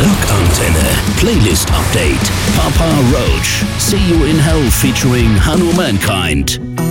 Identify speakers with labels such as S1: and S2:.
S1: Rockantenne. Playlist Update. Papa Roach. See You in Hell featuring Hanno Mankind.